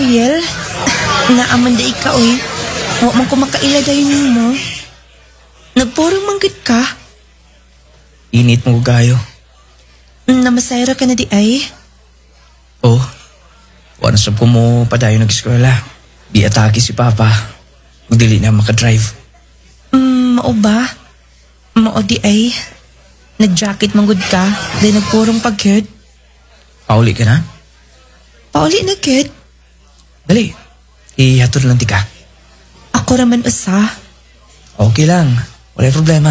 Ariel, naaman da ikaw eh. Huwag man kumakaila dayon mo. Nagpurong manggit ka. Init mo gayo. Namasayra ka na di ay. Oh, wala sab ko mo padayon nag-eskwela. Di atake si Papa. Dili na makadrive. Mao ba? Mao di ay. Nag-jacket manggod ka, then nagpurong pag-kid. Pauli ka na? Pauli na kid. Dali, ihatod lang tika. Ako raman usa. Okay lang, wala problema.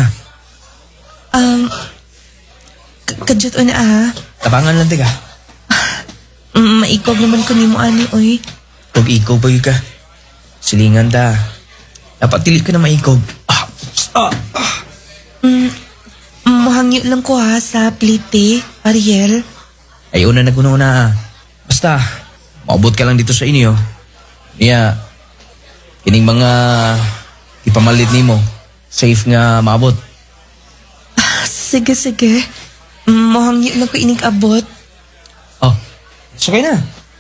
Kadyot o na ah. Tabangan lang tika. Maikog naman ko ni mo ani oy. Huwag ikaw ba ka? Silingan da. Dapat tilit ka na maikog. Mahangyo lang ko ha sa plite, Ariel. Ayaw na naguna. Basta, maabot ka lang dito sa inyo. Niya, kining mga ipamalit ni mo. Safe nga maabot. Sige. Mahangyo lang ko inig abot. Oh, sakay na.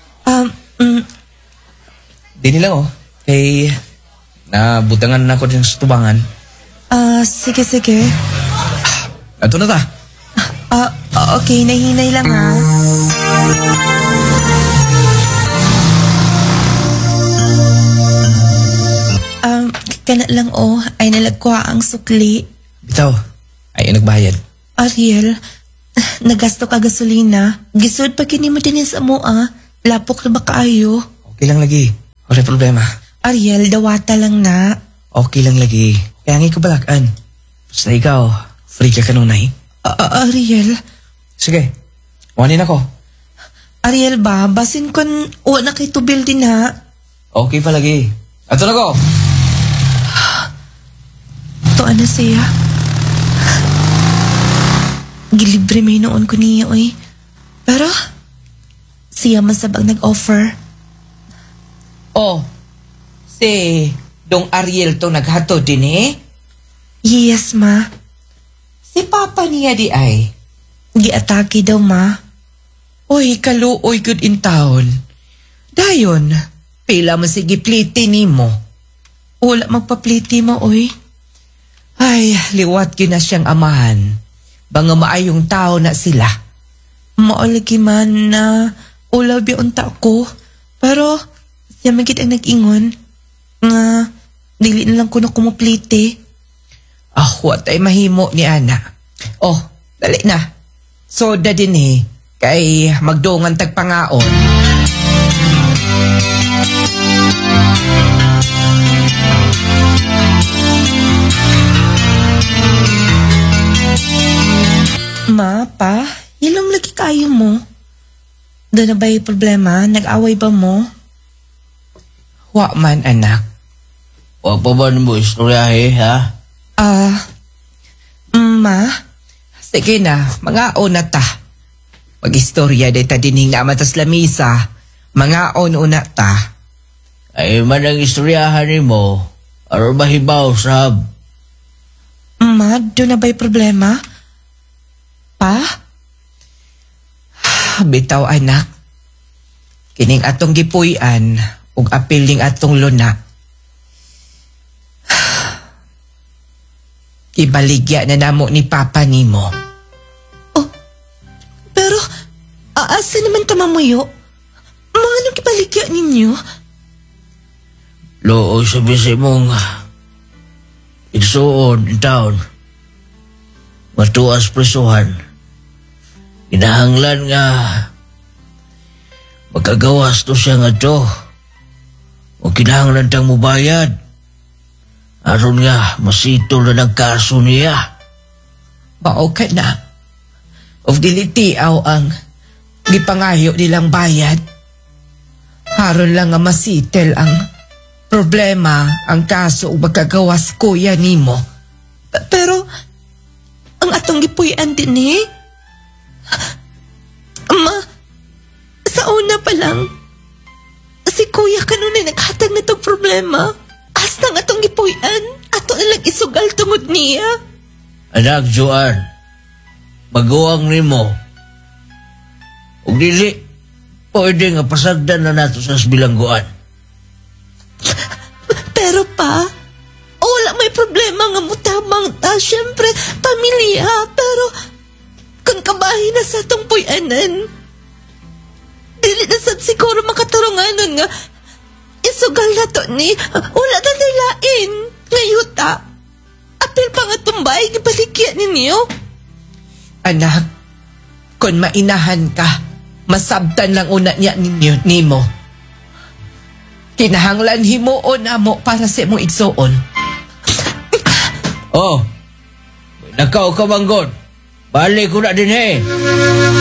Di nila Kay, nabutangan na ako din sa tubangan. Sige. Ato na ta. Okay, nahinay lang ha. Kana lang ay nalagkwa ang sukli. Bitaw, ay nagbayad. Ariel, nagasto ka gasolina. Gisod pa kini mo din sa mua. Lapok na ba kaayo? Okay lang lagi. Wala problema. Ariel, dawata lang na. Okay lang lagi. Kaya nga ko balakan. Basta ikaw, free ka kanunay. Ariel? Sige, wanin ako. Ariel ba, basin kon uwa na kay tubil din ha. Okay pa lagi. Ato na ko. Tuan na siya. Gilibre may noon ko niya oy. Pero, siya man sabang nag-offer. Si Dong Ariel to naghato din eh? Yes, ma. Si Papa niya di ay? Giatake daw, ma. Oy, kaluoy good in town. Dayon, pila man sige pliti ni mo. Wala magpapliti mo, oy. Ay, liwat na siyang amahan. Banga maayong tao na sila. Maulagi man na ulaw unta ko. Pero, siya magit ang nag-ingon. Nga, dili na lang ko na kumupliti. What ay mahimo ni Ana. Dali na. Soda din eh. Kay magdungan tagpangaon. Ma, pa, hilom lagi kayo mo. Doon na ba yung problema? Nag-away ba mo? Wa man, anak. Wa pa ba mo istoryahe, ha? Ma? Sige na, mga una ta. Mag-istorya day ta dining namatas lamisa. Mga una ta. Ay man ang istoryahan ni mo. Aron mahibaw, sab. Ma, doon na ba yung problema? Pa? Bitaw, anak. Kining atong gipuy-an ug apil ning atong luna. Ibaligya na namo ni Papa nimo. Pero, asa naman tamamuyo? Mga anong kibaligya ninyo? Looy sabi sa mong igsuon in town. Matuas presuhan. Inahanglan nga magkagawas to siya nga to. O kinahanglan tang mubayad. Aron nga masitol na ng kaso niya. Mao ka na. Of dilitiaw ang gipangayo nilang bayad. Haron lang nga masitel ang problema, ang kaso ug magkagawas kuya nimo. Pero, ang atong gipuy-an din eh. Ma, sa una pa lang, si kuya kanunay naghatag na itong problema. Hasta nga itong gipuy-an, ato na lang isugal tungod niya. Anak Joan, maguwang ni mo. Ug dili, pwede nga pasagdan na nato sa bilangguan. Pero pa, wala may problema nga mutabang ta. Siyempre, pamilya. Pero, kung kabahin na sa itong puyanan, dili na sad siguro makatarunganon nga isugal na to ni wala na nilain ngayuta. Apil pa nga tumbay, gibaligyan ninyo. Anak, kung mainahan ka, masabtan lang una niya ninyo, nimo. Kinahanglan himuon amo para sa imong igsuon. Oh, nakaw ka manggod. Balik ko na din